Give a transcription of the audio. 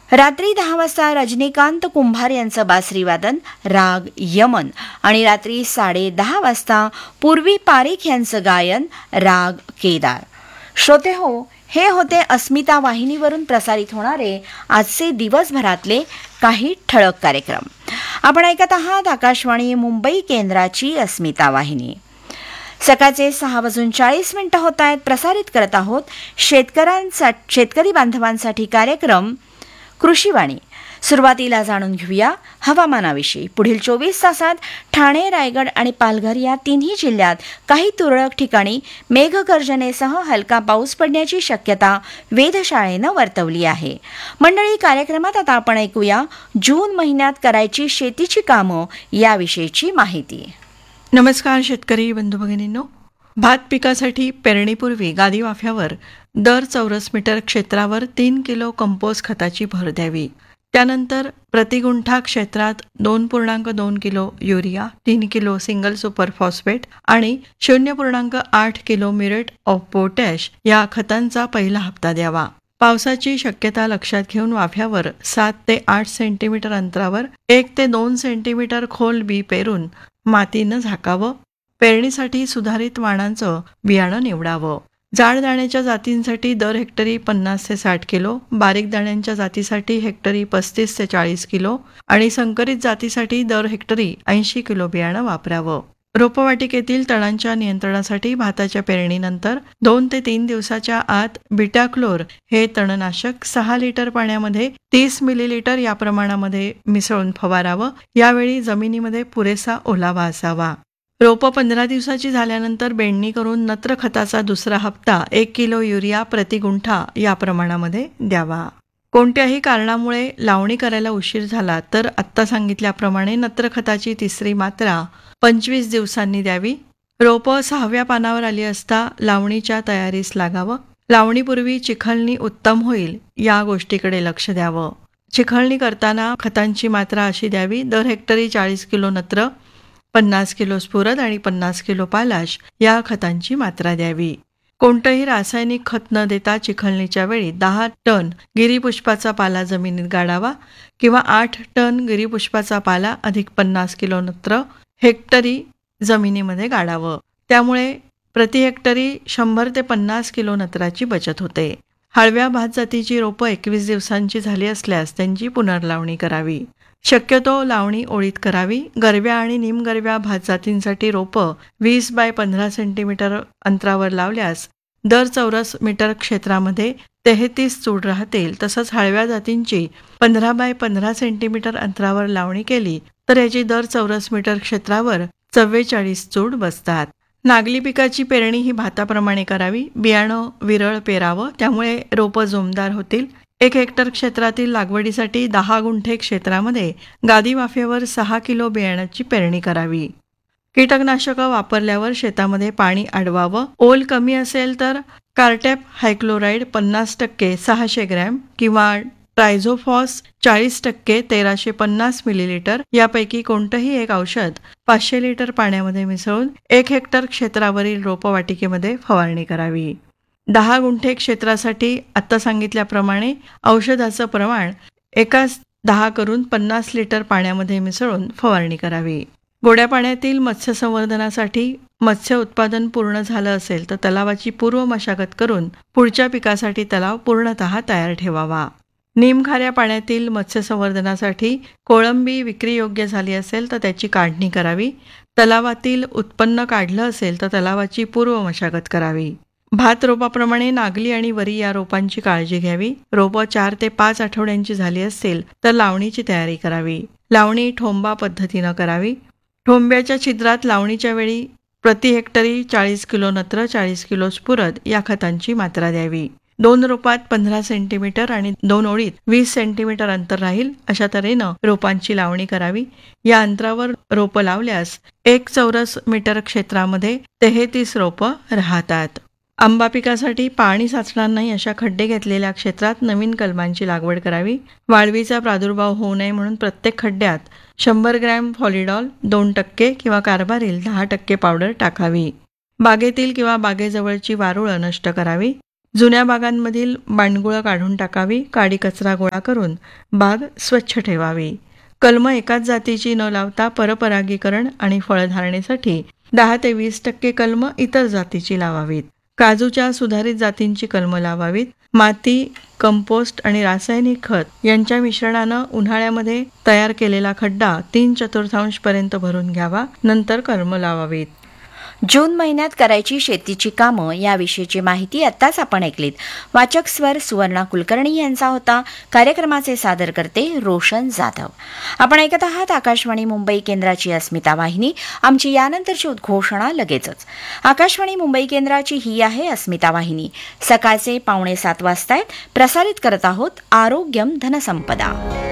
रात्री 10 वाजता रजनीकांत कुंभार यांचं बासरी वादन राग यमन आणि रात्री 10:30 वाजता पूर्वी पारिख यांचं गायन राग केदार. श्रोते हो, हे होते अस्मिता वाहिनीवरून प्रसारित होणारे आजचे दिवसभरातले काही ठळक कार्यक्रम. आपण ऐकत आहात आकाशवाणी मुंबई केंद्राची अस्मिता वाहिनी. सकाळचे 6:40 होत आहेत. प्रसारित करत आहोत शेतकरी बांधवांसाठी कार्यक्रम कृषीवाणी. सुरुवातीला जाणून घेऊया हवामानाविषयी. पुढील 24 तासात ठाणे, रायगड आणि पालघर या तिन्ही जिल्ह्यात काही तुरळक ठिकाणी मेघगर्जनेसह हलका पाऊस पडण्याची शक्यता वेधशाळेनं वर्तवली आहे. मंडळी, कार्यक्रमात आता आपण ऐकूया जून महिन्यात करायची शेतीची कामं याविषयीची माहिती. नमस्कार शेतकरी बंधू भगिनींनो. भात पिकासाठी पेरणीपूर्वी गादी वाफ्यावर दर चौरस मीटर क्षेत्रावर 3 किलो कंपोस्ट खताची भर द्यावी. त्यानंतर प्रतिगुंठा क्षेत्रात 2.2 kilo urea, 3 kilo single super phosphate आणि 0.8 किलो म्युरेट ऑफ पोटॅश या खतांचा पहिला हप्ता द्यावा. पावसाची शक्यता लक्षात घेऊन वाफ्यावर 7 ते 8 सेंटीमीटर अंतरावर 1 ते 2 सेंटीमीटर खोल बी पेरून मातीनं झाकावं. पेरणीसाठी सुधारित वाणांचं बियाणं निवडावं. जाड दाण्याच्या जातींसाठी दर हेक्टरी 50 ते 60 किलो, बारीक दाण्यांच्या जातीसाठी हेक्टरी 35 ते 40 किलो आणि संकरित जातीसाठी दर हेक्टरी 80 किलो बियाणं वापरावं. रोपवाटिकेतील तणांच्या नियंत्रणासाठी भाताच्या पेरणीनंतर 2 ते 3 दिवसाच्या आत बिटाक्लोर हे तणनाशक 6 लिटर पाण्यामध्ये 30 मिलीलिटर या प्रमाणामध्ये मिसळून फवारावं. यावेळी जमिनीमध्ये पुरेसा ओलावा असावा. रोपं 15 दिवसाची झाल्यानंतर बेंडणी करून नत्र खताचा दुसरा हप्ता 1 किलो युरिया प्रतिगुंठा या प्रमाणामध्ये द्यावा. कोणत्याही कारणामुळे लावणी करायला उशीर झाला तर आत्ता सांगितल्याप्रमाणे नत्र खताची तिसरी मात्रा 25 दिवसांनी द्यावी. रोपं 6व्या पानावर आली असता लावणीच्या तयारीस लागावं. लावणीपूर्वी चिखलणी उत्तम होईल या गोष्टीकडे लक्ष द्यावं. चिखलणी करताना खतांची मात्रा अशी द्यावी: दर हेक्टरी 40 किलो नत्र, 50 किलो स्फुरद आणि 50 किलो पालाश या खतांची मात्रा द्यावी. कोणतंही रासायनिक खत न देता चिखलणीच्या वेळी 10 टन गिरीपुष्पाचा पाला जमिनीत गाडावा किंवा 8 टन गिरीपुष्पाचा पाला अधिक 50 किलो नत्र हेक्टरी जमिनीमध्ये गाडावं. त्यामुळे प्रति हेक्टरी 100 ते 50 किलो नत्राची बचत होते. हळव्या भात जातीची रोपं 21 दिवसांची झाली असल्यास त्यांची पुनर्लावणी करावी. शक्यतो लावणी ओळीत करावी. गरव्या आणि निमगरव्या भात जातींसाठी रोपं 20 बाय 15 सेंटीमीटर अंतरावर लावल्यास दर चौरस मीटर क्षेत्रामध्ये 33 चूड राहतील. तसंच हळव्या जातींची 15 बाय 15 सेंटीमीटर अंतरावर लावणी केली तर याची दर चौरस मीटर क्षेत्रावर 44 चूड बसतात. नागली पिकाची पेरणी ही भाताप्रमाणे करावी. बियाणं विरळ पेरावं, त्यामुळे रोपं जोमदार होतील. 1 हेक्टर क्षेत्रातील लागवडीसाठी 10 गुंठे क्षेत्रामध्ये गादी वाफ्यावर 6 किलो बियाण्याची पेरणी करावी. कीटकनाशकं वापरल्यावर शेतामध्ये पाणी अडवावं. ओल कमी असेल तर कार्टॅप हायक्लोराईड 50% 600 ग्रॅम किंवा ट्रायझोफॉस 40% 1350 मिलीलिटर यापैकी कोणतंही एक औषध 500 लिटर पाण्यामध्ये मिसळून 1 हेक्टर क्षेत्रावरील रोपवाटिकेमध्ये फवारणी करावी. 10 गुंठे क्षेत्रासाठी आत्ता सांगितल्याप्रमाणे औषधाचं प्रमाण एकाच 10 करून 50 लिटर पाण्यामध्ये मिसळून फवारणी करावी. गोड्या पाण्यातील मत्स्य संवर्धनासाठी मत्स्य उत्पादन पूर्ण झालं असेल तर तलावाची पूर्व मशागत करून पुढच्या पिकासाठी तलाव पूर्णतः तयार ठेवावा. निमखाऱ्या पाण्यातील मत्स्य संवर्धनासाठी कोळंबी विक्री योग्य झाली असेल तर त्याची काढणी करावी. तलावातील उत्पन्न काढलं असेल तर तलावाची पूर्व मशागत करावी. भात रोपाप्रमाणे नागली आणि वरी या रोपांची काळजी घ्यावी. रोपं 4 ते 5 आठवड्यांची झाली असतील तर लावणीची तयारी करावी. लावणी ठोंबा पद्धतीनं करावी. ठोंब्याच्या छिद्रात लावणीच्या वेळी प्रति हेक्टरी 40 किलो नत्र, 40 किलो स्फुरद या खतांची मात्रा द्यावी. 2 रोपात 15 सेंटीमीटर आणि 2 ओळीत 20 सेंटीमीटर अंतर राहील अशा तऱ्हेनं रोपांची लावणी करावी. या अंतरावर रोपं लावल्यास 1 चौरस मीटर क्षेत्रामध्ये 33 रोपं राहतात. आंबा पिकासाठी पाणी साचणार नाही अशा खड्डे घेतलेल्या क्षेत्रात नवीन कलमांची लागवड करावी. वाळवीचा प्रादुर्भाव होऊ नये म्हणून प्रत्येक खड्ड्यात 100 ग्रॅम फॉलिडॉल 2% किंवा कार्बारिल 10% पावडर टाकावी. बागेतील किंवा बागेजवळची वारुळं नष्ट करावी. जुन्या बागांमधील बांडगुळं काढून टाकावी. काडी कचरा गोळा करून बाग स्वच्छ ठेवावी. कलमं एकाच जातीची न लावता परपरागीकरण आणि फळधारणेसाठी 10 ते 20% कलमं इतर जातीची लावावीत. काजूच्या सुधारित जातींची कलमं लावावीत. माती, कंपोस्ट आणि रासायनिक खत यांच्या मिश्रणानं उन्हाळ्यामध्ये तयार केलेला खड्डा 3/4 पर्यंत भरून घ्यावा. नंतर कलमं लावावीत. जून महिन्यात करायची शेतीची कामं याविषयीची माहिती आत्ताच आपण ऐकलीत. वाचक स्वर सुवर्णा कुलकर्णी यांचा होता. कार्यक्रमाचे सादरकर्ते रोशन जाधव. आपण ऐकत आहात आकाशवाणी मुंबई केंद्राची अस्मिता वाहिनी. आमची यानंतरची उद्घोषणा लगेचच. आकाशवाणी मुंबई केंद्राची ही आहे अस्मिता वाहिनी. सकाळचे 6:45 वाजतायत. प्रसारित करत आहोत आरोग्यम धनसंपदा.